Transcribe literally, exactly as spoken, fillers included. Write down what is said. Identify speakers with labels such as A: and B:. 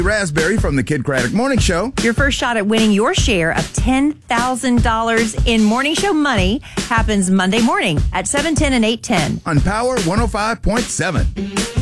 A: Raspberry from the Kid Craddock Morning Show.
B: Your first shot at winning your share of ten thousand dollars in Morning Show money happens Monday morning at seven ten and eight ten.
A: On Power one oh five point seven.